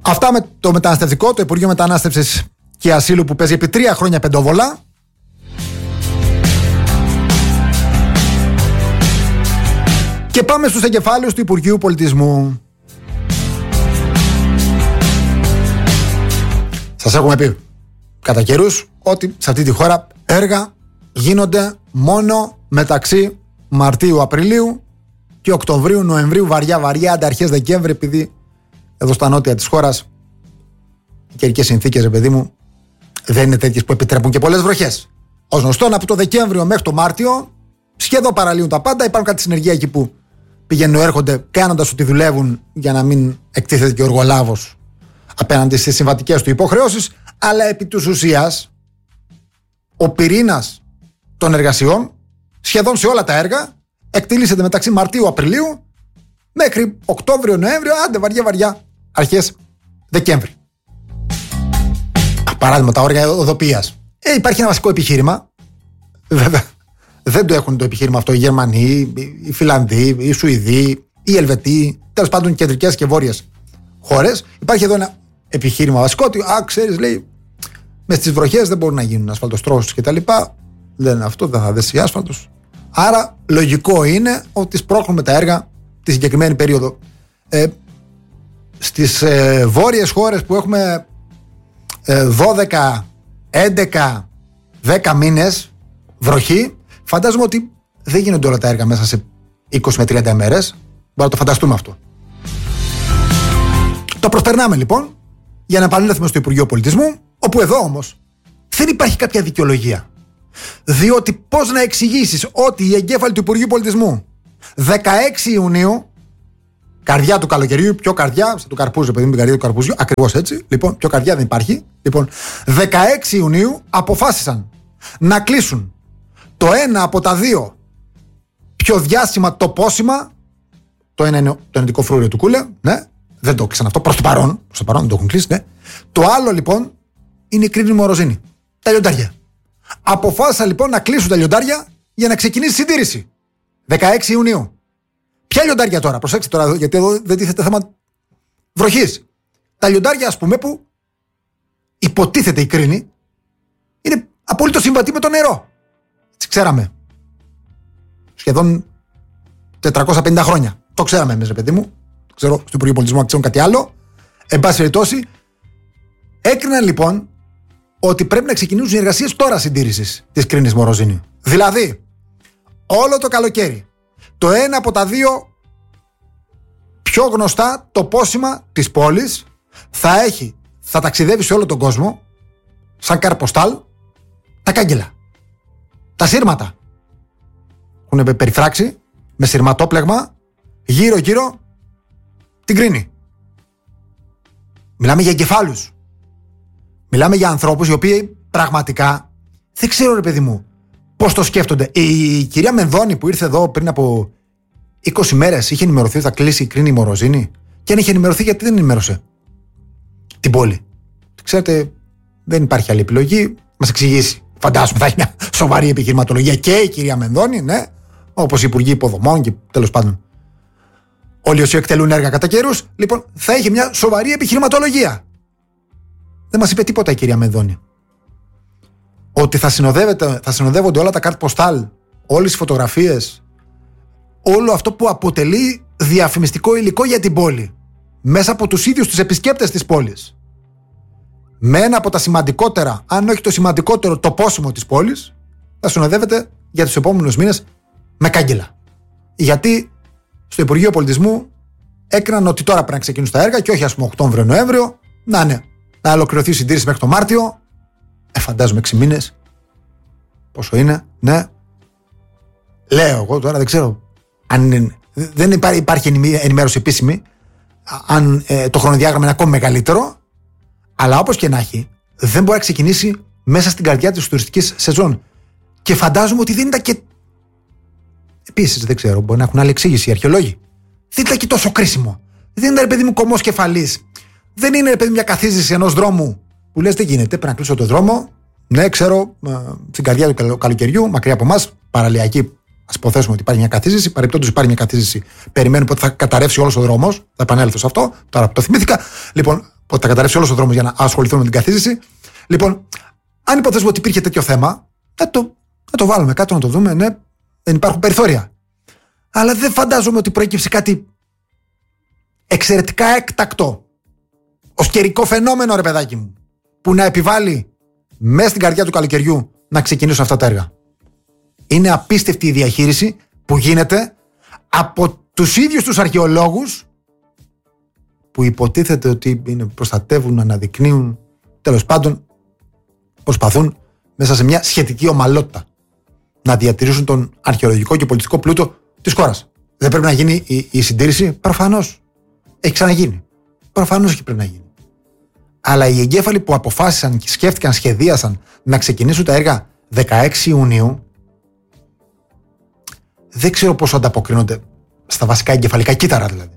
Αυτά με το μεταναστευτικό, το Υπουργείο Μετανάστευσης και Ασύλου που παίζει επί 3 χρόνια πεντόβολα. Και πάμε στους εγκεφάλους του Υπουργείου Πολιτισμού. Σας έχουμε πει κατά καιρούς ότι σε αυτή τη χώρα έργα γίνονται μόνο μεταξύ Μαρτίου-Απριλίου και Οκτωβρίου-Νοεμβρίου, βαριά, αρχές Δεκέμβρη, επειδή εδώ στα νότια της χώρας οι καιρικές συνθήκες, ρε παιδί μου, δεν είναι τέτοιες που επιτρέπουν και πολλές βροχές. Ως γνωστόν, από το Δεκέμβριο μέχρι το Μάρτιο σχεδόν παραλύουν τα πάντα. Υπάρχουν κάτι συνεργεία εκεί που πηγαίνουν, έρχονται κάνοντας ότι δουλεύουν για να μην εκτίθεται και ο εργολάβος απέναντι στις συμβατικές του υποχρεώσεις, αλλά επί της ουσίας ο πυρήνας των εργασιών σχεδόν σε όλα τα έργα εκτελήσεται μεταξύ Μαρτίου-Απριλίου μέχρι Οκτώβριο-Νοέμβριο, άντε βαριά αρχές Δεκέμβρη. Παράδειγμα, τα όρια οδοποιίας. Υπάρχει ένα βασικό επιχείρημα. Βέβαια, δεν το έχουν το επιχείρημα αυτό οι Γερμανοί, οι Φιλανδοί, οι Σουηδοί, οι Ελβετοί, τέλος πάντων κεντρικές και βόρειες χώρες. Υπάρχει εδώ ένα επιχείρημα βασικό ότι, ξέρεις, λέει, μες στις βροχές δεν μπορούν να γίνουν ασφαλτοστρώσεις κτλ. Λένε αυτό δεν θα δέσει άσφαλτος. Άρα, λογικό είναι ότι σπρώχνουμε τα έργα τη συγκεκριμένη περίοδο. Στις βόρειες χώρες που έχουμε 12, 11, 10 μήνες βροχή, φαντάζομαι ότι δεν γίνονται όλα τα έργα μέσα σε 20 με 30 ημέρες. Μπορούμε να το φανταστούμε αυτό. Το προσπερνάμε λοιπόν για να επανέλθουμε στο Υπουργείο Πολιτισμού, όπου εδώ όμως δεν υπάρχει κάποια δικαιολογία. Διότι πώς να εξηγήσεις ότι οι εγκέφαλοι του Υπουργείου Πολιτισμού 16 Ιουνίου, καρδιά του καλοκαιριού, πιο καρδιά, σαν του καρπούζου, παιδί μου, την καρδιά του καρπούζιου, ακριβώς έτσι. Λοιπόν, πιο καρδιά δεν υπάρχει. Λοιπόν, 16 Ιουνίου αποφάσισαν να κλείσουν το ένα από τα δύο πιο διάσημα τοπόσημα. Το ένα είναι το ενετικό φρούριο του Κούλε, ναι, δεν το κλείσαν αυτό προς το παρόν, δεν το έχουν κλείσει, ναι. Το άλλο λοιπόν είναι η Κρίνη Μοροζίνη. Τα λιοντάρια. Αποφάσισαν λοιπόν να κλείσουν τα λιοντάρια για να ξεκινήσει η συντήρηση. 16 Ιουνίου. Ποια λιοντάρια τώρα, προσέξτε τώρα, γιατί εδώ δεν τίθεται θέμα βροχής. Τα λιοντάρια, ας πούμε, που υποτίθεται η Κρίνη είναι απολύτως συμβατή με το νερό. Έτσι ξέραμε. Σχεδόν 450 χρόνια. Το ξέραμε εμείς, ρε παιδί μου. Το ξέρω στο Υπουργείο Πολιτισμού να ξέρουν κάτι άλλο. Εν πάση περιπτώσει, έκριναν λοιπόν ότι πρέπει να ξεκινήσουν οι εργασίες τώρα συντήρησης της Κρίνης Μοροζίνη. Δηλαδή, όλο το καλοκαίρι, το ένα από τα δύο πιο γνωστά τοπόσημα της πόλης θα ταξιδεύει σε όλο τον κόσμο, σαν καρποστάλ, τα κάγκελα, τα σύρματα. Έχουν περιφράξει με σειρματόπλεγμα γύρω-γύρω την Κρίνη. Μιλάμε για εγκεφάλους. Μιλάμε για ανθρώπους οι οποίοι πραγματικά δεν ξέρω, ρε παιδί μου, πώς το σκέφτονται. Η κυρία Μενδώνη που ήρθε εδώ πριν από 20 μέρες είχε ενημερωθεί ότι θα κλείσει η Κρίνη Μοροζίνη, και αν είχε ενημερωθεί, γιατί δεν ενημέρωσε την πόλη? Ξέρετε, δεν υπάρχει άλλη επιλογή. Μας εξηγήσει. Φαντάζομαι θα έχει μια σοβαρή επιχειρηματολογία και η κυρία Μενδώνη, ναι, όπως οι υπουργοί υποδομών και τέλος πάντων όλοι όσοι εκτελούν έργα κατά καιρούς. Λοιπόν, θα έχει μια σοβαρή επιχειρηματολογία. Δεν μας είπε τίποτα η κυρία Μενδώνη. Ότι θα συνοδεύονται όλα τα κάρτ ποστάλ, όλες οι φωτογραφίες, όλο αυτό που αποτελεί διαφημιστικό υλικό για την πόλη, μέσα από τους ίδιους τους επισκέπτες της πόλης. Με ένα από τα σημαντικότερα, αν όχι το σημαντικότερο τοπόσιμο της πόλης, θα συνοδεύεται για τους επόμενους μήνες με κάγκελα. Γιατί στο Υπουργείο Πολιτισμού έκαναν ότι τώρα πρέπει να ξεκινήσουν τα έργα και όχι, ας πούμε, Οκτώβριο-Νοέμβριο, να ολοκληρωθεί η συντήρηση μέχρι το Μάρτιο. Φαντάζομαι 6 μήνες. Πόσο είναι, ναι. Λέω εγώ τώρα, δεν ξέρω αν είναι, δεν υπάρχει ενημέρωση επίσημη, αν το χρονοδιάγραμμα είναι ακόμη μεγαλύτερο, αλλά όπως και να έχει, δεν μπορεί να ξεκινήσει μέσα στην καρδιά της τουριστικής σεζόν. Και φαντάζομαι ότι δεν ήταν και. Επίσης, δεν ξέρω, μπορεί να έχουν άλλη εξήγηση οι αρχαιολόγοι. Δεν ήταν και τόσο κρίσιμο. Δεν ήταν, ρε παιδί μου, κομμός κεφαλής. Δεν είναι, ρε παιδί, μια καθίζηση ενός δρόμου που λες δεν γίνεται, πρέπει να κλείσω το δρόμο. Ναι, ξέρω, στην καρδιά του καλοκαιριού, μακριά από εμάς, παραλιακή. Ας υποθέσουμε ότι υπάρχει μια καθίζηση. Παρεπτόντως υπάρχει μια καθίζηση. Περιμένουμε ότι θα καταρρεύσει όλος ο δρόμος. Θα επανέλθω σε αυτό. Τώρα που το θυμήθηκα. Λοιπόν, ότι θα καταρρεύσει όλος ο δρόμος για να ασχοληθούν με την καθίζηση. Λοιπόν, αν υποθέσουμε ότι υπήρχε τέτοιο θέμα, να το βάλουμε κάτω να το δούμε. Ναι, δεν υπάρχουν περιθώρια. Αλλά δεν φαντάζομαι ότι προέκυψε κάτι εξαιρετικά έκτακτο, ως καιρικό φαινόμενο, ρε παιδάκι μου, που να επιβάλλει μέσα στην καρδιά του καλοκαιριού να ξεκινήσουν αυτά τα έργα. Είναι απίστευτη η διαχείριση που γίνεται από τους ίδιους τους αρχαιολόγους που υποτίθεται ότι προστατεύουν, αναδεικνύουν, τέλος πάντων προσπαθούν μέσα σε μια σχετική ομαλότητα να διατηρήσουν τον αρχαιολογικό και πολιτιστικό πλούτο της χώρας. Δεν πρέπει να γίνει η συντήρηση? Προφανώς. Έχει ξαναγίνει. Προφανώς και πρέπει να γίνει. Αλλά οι εγκέφαλοι που αποφάσισαν και σκέφτηκαν, σχεδίασαν να ξεκινήσουν τα έργα 16 Ιουνίου, δεν ξέρω πόσο ανταποκρίνονται στα βασικά εγκεφαλικά κύτταρα δηλαδή.